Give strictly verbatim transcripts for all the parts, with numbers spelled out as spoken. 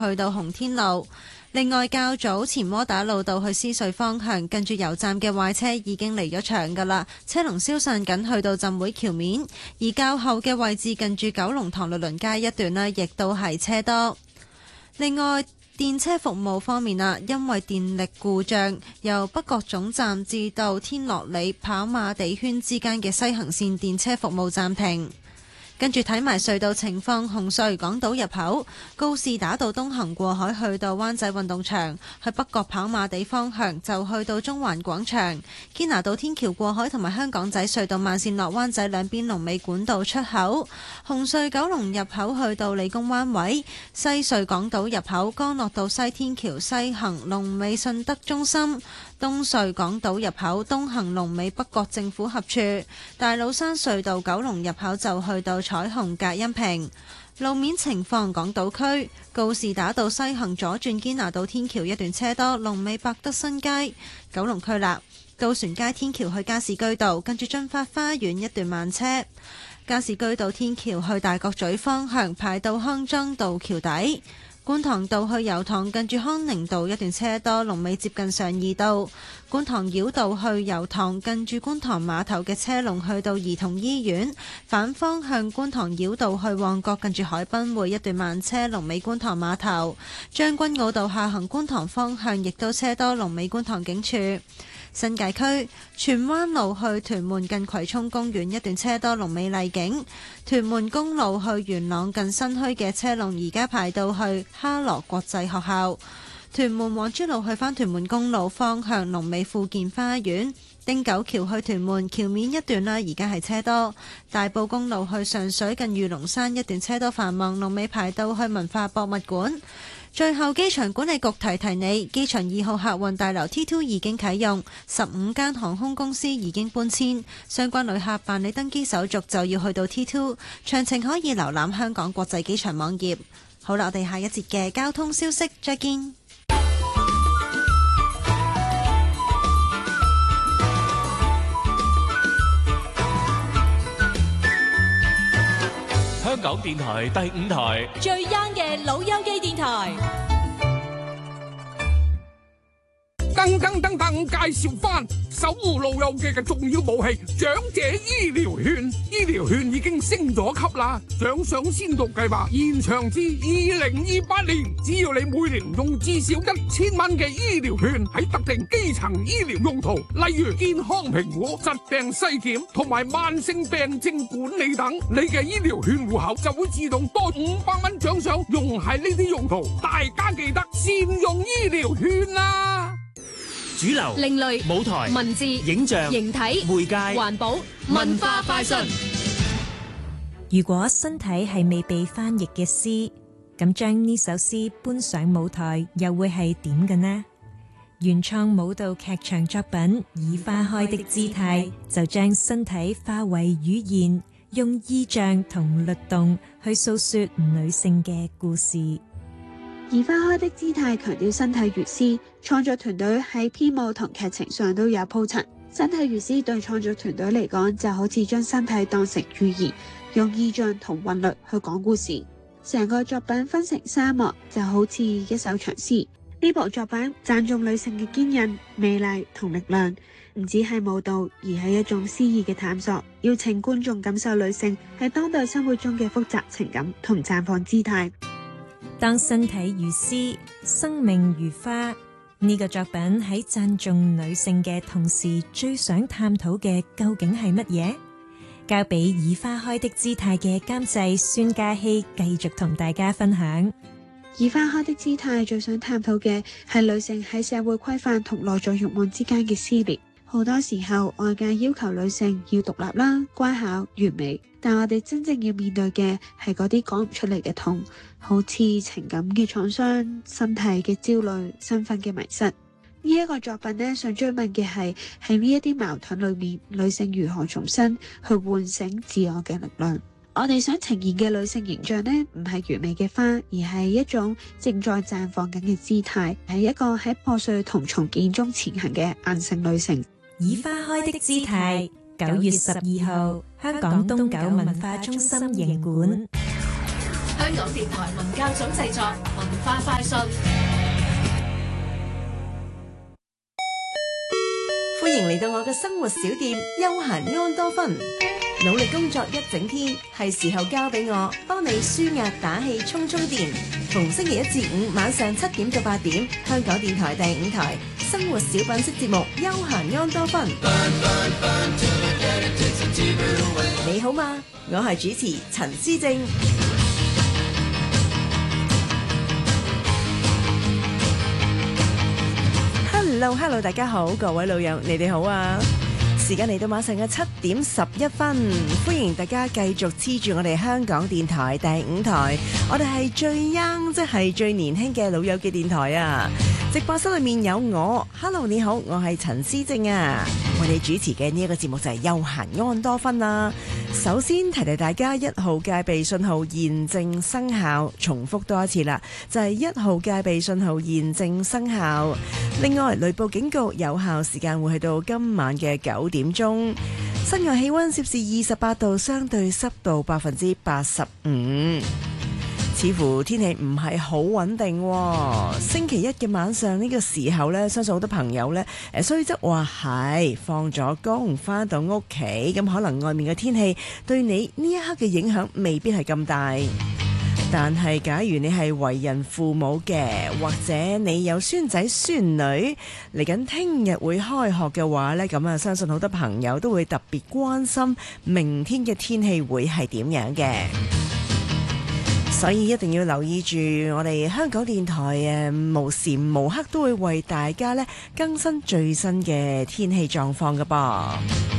去到洪天路。另外，較早前窩打老道去獅隧方向，近住油站嘅壞車已經離咗場㗎啦，車龍消散緊去到浸會橋面。而較後嘅位置近住九龍塘律倫街一段呢，亦都係車多。另外，電車服務方面啊，因為電力故障，由北角總站至到天樂里跑馬地圈之間嘅西行線電車服務暫停。跟住睇埋隧道情況，紅隧港島入口告士打道東行過海去到灣仔運動場，去北角跑馬地方向就去到中環廣場。堅拿道天橋過海同埋香港仔隧道慢線落灣仔兩邊龍尾管道出口。紅隧九龍入口去到理工灣位，西隧港島入口干諾道西天橋西行龍尾信德中心。東隧港島入口東行龍尾北角政府合署，大老山隧道九龍入口就去到彩虹隔音屏。路面情況，港島區告士打道西行左轉堅拿道天橋一段車多，龍尾百德新街。九龍區啦，渡船街天橋去加士居道跟住駿發花園一段慢車。加士居道天橋去大角咀方向排到康莊道橋底。觀塘道去油塘近住康寧道一段車多，龍尾接近上二道。觀塘繞道去油塘近住觀塘碼頭嘅車龍去到兒童醫院。反方向觀塘繞道去旺角近住海濱會一段慢車，龍尾觀塘碼頭。將軍澳道下行觀塘方向亦都車多，龍尾觀塘警署。新界區荃灣路去屯門近葵涌公園一段車多，龍尾麗景。屯門公路去元朗近新墟嘅車龍而家排到去哈羅國際學校。屯門皇珠路去返屯門公路方向龍尾富健花園。汀九橋去屯門橋面一段啦，而家係車多。大埔公路去上水近御龍山一段車多繁忙，龍尾排到去文化博物館。最後，機場管理局提提你，機場二號客運大樓 T 二 已經啟用，十五間航空公司已經搬遷，相關旅客辦理登機手續就要去到 T 二，詳情可以瀏覽香港國際機場網頁。好啦，我哋下一節嘅交通消息再見。 香港電台第五台最 young 嘅老友記電台， 噔噔噔噔，介紹翻守護老友記嘅重要武器——長者醫療券。醫療券已經升咗級啦，獎賞先導計劃延長至二零二八年。只要你每年用至少一千蚊嘅醫療券喺特定基層醫療用途，例如健康評估、疾病篩檢同埋慢性病症管理等，你嘅醫療券戶口就會自動多五百蚊獎賞，用喺呢啲用途。大家記得善用醫療券啦！ 主流、 另類、 舞台、 文字、 影像、 形體、 媒介、 環保、文化快訊。 如果身體係未被翻譯嘅詩，咁將呢首詩搬上舞台，又會係點嘅呢？原創舞蹈劇場作品《以花開的姿態》，就將身體化為語言，用意象同律動去訴說女性嘅故事。 以花開的姿態強調身體如詩，創作團隊喺編舞同劇情上都有鋪陳。身體如詩對創作團隊嚟講，就好似將身體當成語言，用意象同韻律去講故事。成個作品分成三幕，就好似一首長詩。呢部作品讚頌女性嘅堅韌、美麗同力量，唔只係舞蹈，而係一種詩意嘅探索，邀請觀眾感受女性喺當代生活中嘅複雜情感同綻放姿態。 當身體如詩，生命如花，呢個作品喺讚頌女性嘅同時，最想探討嘅究竟係乜嘢？交俾以花開的姿態嘅監製孫嘉熙繼續同大家分享。 以花開的姿態最想探討嘅係女性喺社會規範同內在慾望之間嘅撕裂。好多時候外界要求女性要獨立啦、乖巧、完美，但我哋真正要面對嘅係嗰啲講唔出嚟嘅痛，好似情感嘅創傷、身體嘅焦慮、身份嘅迷失。呢、這、一個作品呢，想追問嘅係喺呢一啲矛盾裏面，女性如何重新去喚醒自我嘅力量。我哋想呈現嘅女性形象呢，唔係完美嘅花，而係一種正在綻放緊嘅姿態，係一個喺破碎同重建中前行嘅硬性女性。 以花開的姿態，九月十二號，香港東九文化中心營館。 香香港電台文教組製作，文化快訊。 歡迎嚟到我嘅生活小店休閒安多芬。努力工作一整天，係時候交俾我幫你舒壓打氣充充電。逢星期一至五晚上七點到八點，香港電台第五台生活小品式節目休閒安多芬。你好嗎？我係主持陳思正。Hello Hello， 大家好，各位老友，你哋好啊！時間嚟到晚上嘅七點十一分，歡迎大家繼續黐住我哋香港電台第五台，我哋係最 young， 即係最年輕嘅老友嘅電台啊！直播室裏面有我 ，Hello 你好，我係陳思正啊！我哋主持嘅呢一個節目就係休閒安多芬啦。首先提提大家，一號戒備信號現正生效，重複多一次啦，就係一號戒備信號現正生效。另外，雷暴警告有效時間會去到今晚嘅九點鐘。室外氣溫攝氏二十八度，相對濕度百分之八十五。似乎天氣唔係好穩定喎。星期一嘅晚上呢個時候呢，相信好多朋友呢，誒雖則話係放咗工返到屋企，咁可能外面嘅天氣對你呢一刻嘅影響未必係咁大。但係假如你係為人父母嘅，或者你有孫仔孫女嚟緊聽日會開學嘅話呢，咁啊相信好多朋友都會特別關心明天嘅天氣會係點樣嘅。所以一定要留意住我哋香港電台誒，無時無刻都會為大家咧更新最新嘅天氣狀況㗎噃。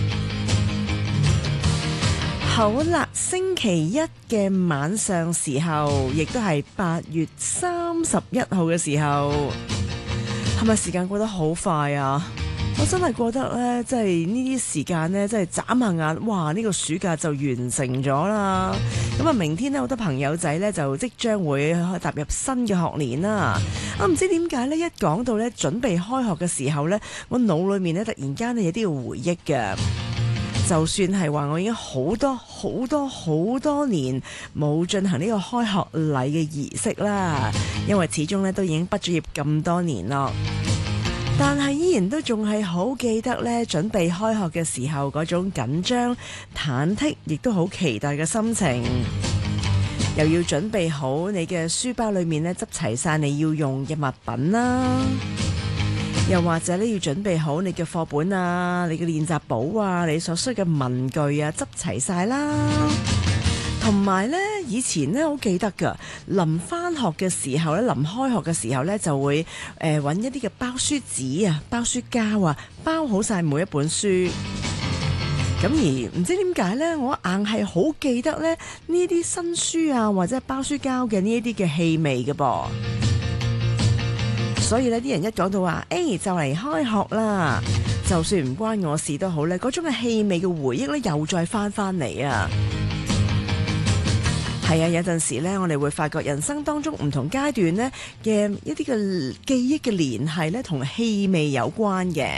好啦，星期一嘅晚上時候，亦都係八月三十一號嘅時候，係咪時間過得好快啊？我真係覺得咧，即係呢啲時間咧，真係眨下眼，哇！呢個暑假就完成咗啦。咁啊，明天咧好多朋友仔咧就即將會踏入新嘅學年啦。我唔知點解咧，一講到咧準備開學嘅時候咧，我腦裏面咧突然間咧有啲嘅回憶嘅。就算係話我已經好多好多好多年冇進行呢個開學禮嘅儀式啦，因為始終咧都已經畢咗業咁多年咯。但係依然都仲係好記得咧，準備開學嘅時候嗰種緊張、忐忑，亦都好期待嘅心情。又要準備好你嘅書包裏面咧，執齊晒你要用嘅物品啦。又或者咧，要準備好你嘅課本啊、你嘅練習簿啊、你所需嘅文具啊，執齊晒啦。同埋咧，以前咧好記得噶，臨返學嘅時候咧，臨開學嘅時候咧，就會誒揾、呃、一啲嘅包書紙啊、包書膠啊，包好晒每一本書。咁而唔知點解咧，我硬係好記得咧呢啲新書啊，或者包書膠嘅呢一啲嘅氣味嘅噃。所以呢啲人一講到話，誒、欸、就嚟開學啦，就算唔關我事都好咧，嗰種嘅氣味嘅回憶咧，又再翻翻嚟啊！係啊，有陣時咧，我哋會發覺人生當中唔同階段咧嘅一啲嘅記憶嘅聯繫咧，同氣味有關嘅。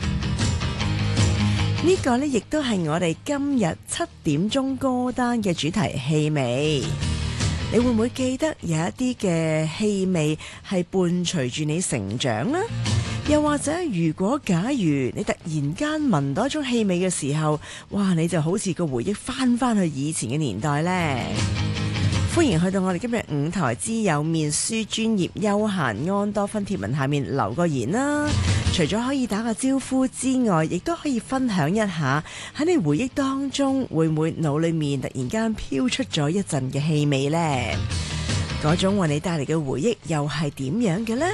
呢個咧，亦都係我哋今日七點鐘歌單嘅主題氣味。你會唔會記得有一啲嘅氣味係伴隨住你成長呢？又或者如果假如你突然間聞到一種氣味嘅時候，哇！你就好似個回憶翻翻去以前嘅年代呢。歡迎去到我哋今日五台之友面書專頁休閒安多芬貼文下面留個言啦。除咗可以打個招呼之外，亦都可以分享一下喺你回憶當中會唔會腦裏面突然間飄出咗一陣嘅氣味呢？嗰種為你帶嚟嘅回憶又係點樣嘅呢？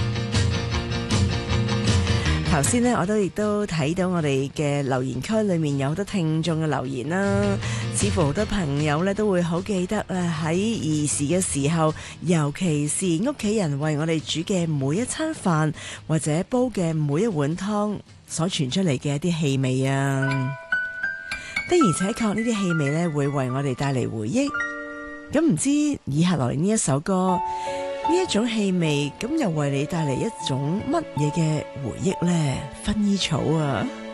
頭先呢，我都亦都睇到我哋嘅留言區裏面有好多聽眾嘅留言啦，似乎好多朋友呢都會好記得啊，喺兒時嘅時候，尤其是屋企人為我哋煮嘅每一餐飯或者煲嘅每一碗湯所傳出嚟嘅一啲氣味啊，的而且確呢啲氣味呢會為我哋帶嚟回憶。咁唔知以下來呢一首歌，呢一種氣味，咁又為你帶嚟一種乜嘢嘅回憶呢？薰衣草啊！